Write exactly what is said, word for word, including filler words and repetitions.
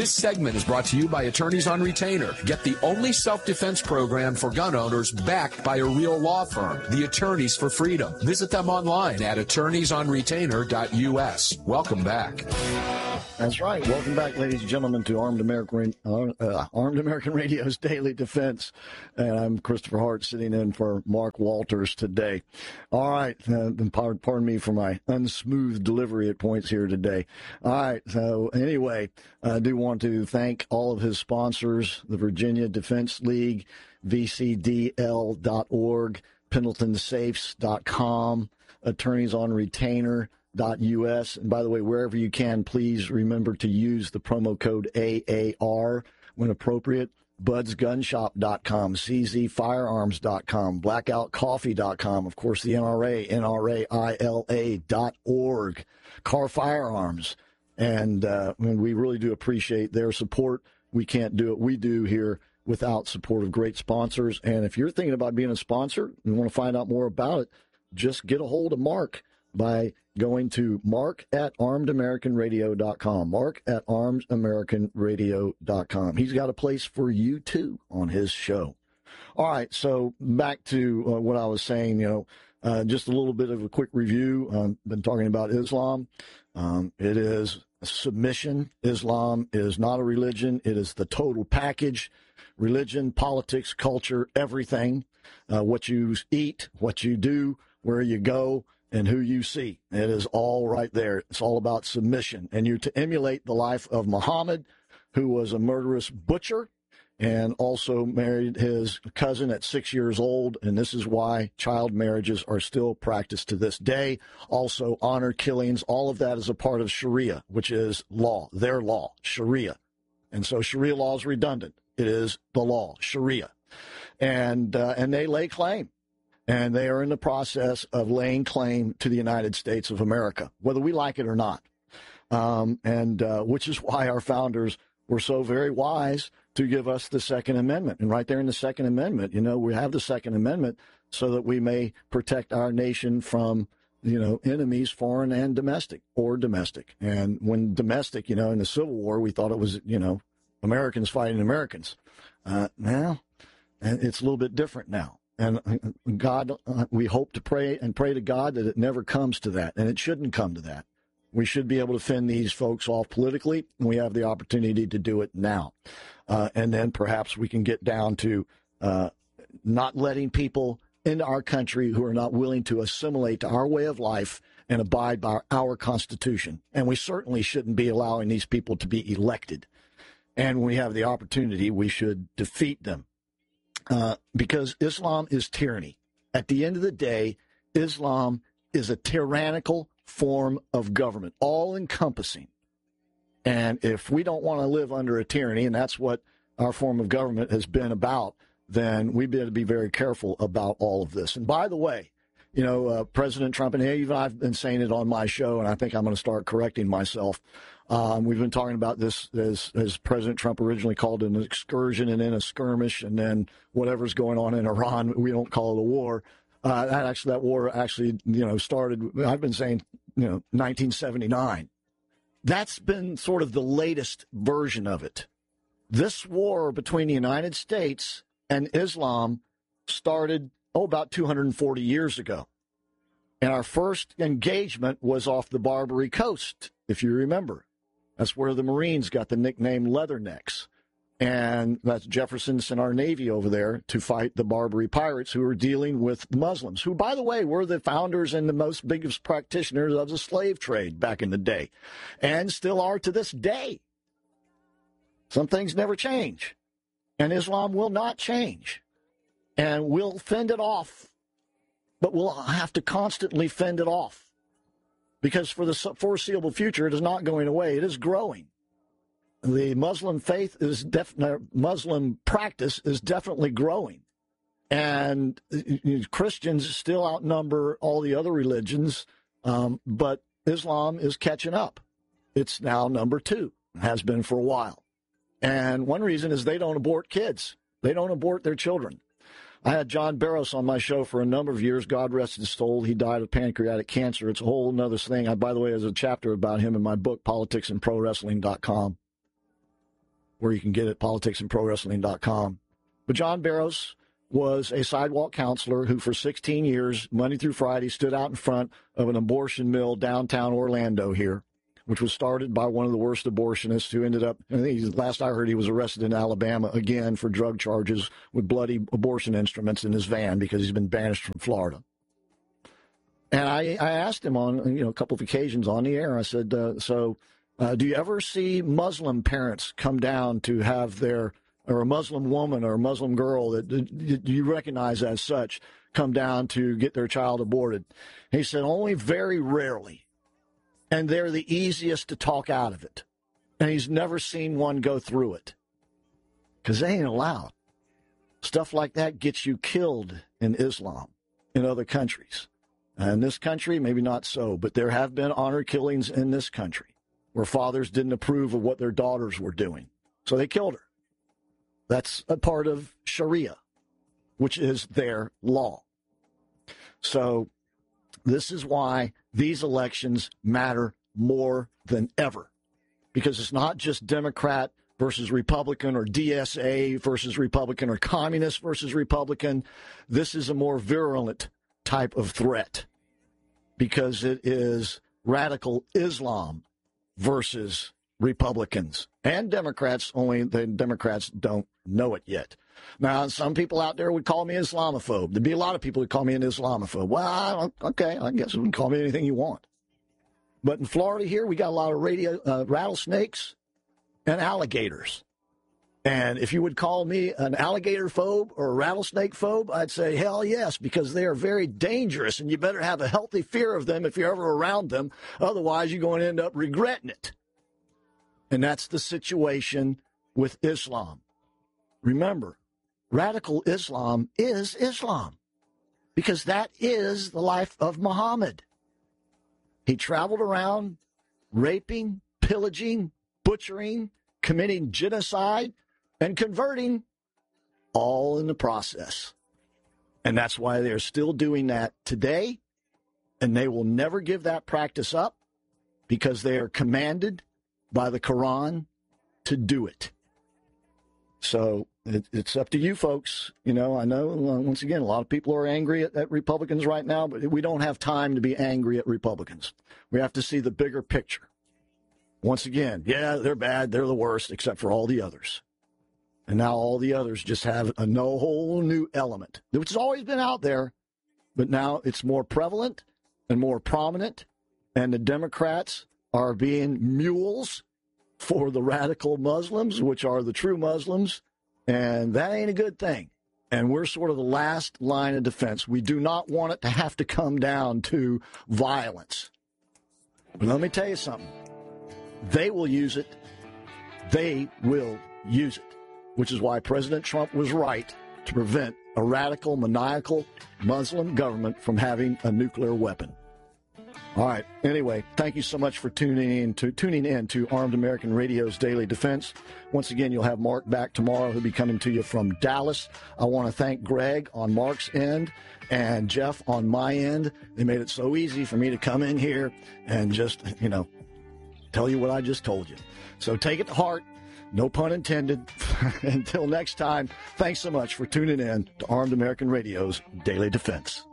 This segment is brought to you by Attorneys on Retainer. Get the only self-defense program for gun owners backed by a real law firm, the Attorneys for Freedom. Visit them online at attorneys on retainer dot U S. Welcome back. That's right. Welcome back, ladies and gentlemen, to Armed American uh, Armed American Radio's Daily Defense. And I'm Christopher Hart, sitting in for Mark Walters today. All right. Uh, pardon me for my unsmooth delivery at points here today. All right. So anyway, I do want to thank all of his sponsors, the Virginia Defense League, V C D L dot org, Pendleton Safes dot com, Attorneys on Retainer dot U S. And by the way, wherever you can, please remember to use the promo code A A R when appropriate. Buds Gun Shop dot com, C Z Firearms dot com, Blackout Coffee dot com, of course, the N R A, N R A I L A dot org, Car Firearms. And, uh, and we really do appreciate their support. We can't do what we do here without support of great sponsors. And if you're thinking about being a sponsor and want to find out more about it, just get a hold of Mark by going to mark at armed american radio dot com, mark at armed american radio dot com. He's got a place for you, too, on his show. All right, so back to uh, what I was saying, you know, uh, just a little bit of a quick review. I've um, been talking about Islam. Um, it is submission. Islam is not a religion. It is the total package. Religion, politics, culture, everything. Uh, what you eat, what you do, where you go, and who you see. It is all right there. It's all about submission. And you're to emulate the life of Muhammad, who was a murderous butcher and also married his cousin at six years old. And this is why child marriages are still practiced to this day. Also, honor killings. All of that is a part of Sharia, which is law, their law, Sharia. And so Sharia law is redundant. It is the law, Sharia. And, uh, and they lay claim. And they are in the process of laying claim to the United States of America, whether we like it or not. Um, and uh, which is why our founders were so very wise to give us the Second Amendment. And right there in the Second Amendment, you know, we have the Second Amendment so that we may protect our nation from, you know, enemies, foreign and domestic, or domestic. And when domestic, you know, in the Civil War, we thought it was, you know, Americans fighting Americans. Uh, now, it's a little bit different now. And God, we hope to pray and pray to God that it never comes to that, and it shouldn't come to that. We should be able to fend these folks off politically, and we have the opportunity to do it now. Uh, and then perhaps we can get down to uh, not letting people into our country who are not willing to assimilate to our way of life and abide by our Constitution. And we certainly shouldn't be allowing these people to be elected. And when we have the opportunity, we should defeat them. Uh, because Islam is tyranny. At the end of the day, Islam is a tyrannical form of government, all-encompassing. And if we don't want to live under a tyranny, and that's what our form of government has been about, then we better be very careful about all of this. And by the way, you know, uh, President Trump, and even I've been saying it on my show, and I think I'm going to start correcting myself. Um, we've been talking about this as, as President Trump originally called it an excursion and then a skirmish, and then whatever's going on in Iran, we don't call it a war. Uh, that actually, that war actually, you know, started, I've been saying, you know, nineteen seventy-nine. That's been sort of the latest version of it. This war between the United States and Islam started, oh, about two hundred forty years ago. And our first engagement was off the Barbary Coast, if you remember. That's where the Marines got the nickname Leathernecks. And that's Jefferson sent our Navy over there to fight the Barbary pirates who were dealing with the Muslims, who, by the way, were the founders and the most biggest practitioners of the slave trade back in the day, and still are to this day. Some things never change, and Islam will not change. And we'll fend it off, but we'll have to constantly fend it off. Because for the foreseeable future, it is not going away. It is growing. The Muslim faith is def- Muslim practice is definitely growing. And Christians still outnumber all the other religions, um, but Islam is catching up. It's now number two, has been for a while. And one reason is they don't abort kids. They don't abort their children. I had John Barros on my show for a number of years. God rest his soul. He died of pancreatic cancer. It's a whole other thing. I, by the way, there's a chapter about him in my book, politics and pro wrestling dot com. where you can get it, politics and pro wrestling dot com. But John Barrows was a sidewalk counselor who for sixteen years, Monday through Friday, stood out in front of an abortion mill downtown Orlando here, which was started by one of the worst abortionists who ended up, I think last I heard he was arrested in Alabama again for drug charges with bloody abortion instruments in his van because he's been banished from Florida. And I, I asked him on you know a couple of occasions on the air, I said, uh, so uh, do you ever see Muslim parents come down to have their, or a Muslim woman or a Muslim girl that do you recognize as such, come down to get their child aborted? And he said, only very rarely. And they're the easiest to talk out of it. And he's never seen one go through it. Because they ain't allowed. Stuff like that gets you killed in Islam, in other countries. In this country, maybe not so, but there have been honor killings in this country where fathers didn't approve of what their daughters were doing. So they killed her. That's a part of Sharia, which is their law. So this is why these elections matter more than ever, because it's not just Democrat versus Republican or D S A versus Republican or communist versus Republican. This is a more virulent type of threat because it is radical Islam versus Republicans and Democrats, only the Democrats don't know it yet. Now, some people out there would call me Islamophobe. There'd be a lot of people who call me an Islamophobe. Well, okay, I guess you can call me anything you want. But in Florida here, we got a lot of radio, uh, rattlesnakes and alligators. And if you would call me an alligator phobe or a rattlesnake phobe, I'd say, hell yes, because they are very dangerous, and you better have a healthy fear of them if you're ever around them. Otherwise, you're going to end up regretting it. And that's the situation with Islam. Remember, radical Islam is Islam because that is the life of Muhammad. He traveled around raping, pillaging, butchering, committing genocide, and converting, all in the process. And that's why they're still doing that today, and they will never give that practice up because they are commanded by the Quran to do it. So it, it's up to you folks. You know, I know, once again, a lot of people are angry at, at Republicans right now, but we don't have time to be angry at Republicans. We have to see the bigger picture. Once again, yeah, they're bad. They're the worst, except for all the others. And now all the others just have a no whole new element, which has always been out there, but now it's more prevalent and more prominent, and the Democrats are being mules for the radical Muslims, which are the true Muslims, and that ain't a good thing. And we're sort of the last line of defense. We do not want it to have to come down to violence. But let me tell you something. They will use it. They will use it, which is why President Trump was right to prevent a radical, maniacal Muslim government from having a nuclear weapon. All right. Anyway, thank you so much for tuning in to tuning in to Armed American Radio's Daily Defense. Once again, you'll have Mark back tomorrow. He'll be coming to you from Dallas. I want to thank Greg on Mark's end and Jeff on my end. They made it so easy for me to come in here and just, you know, tell you what I just told you. So take it to heart. No pun intended. Until next time, thanks so much for tuning in to Armed American Radio's Daily Defense.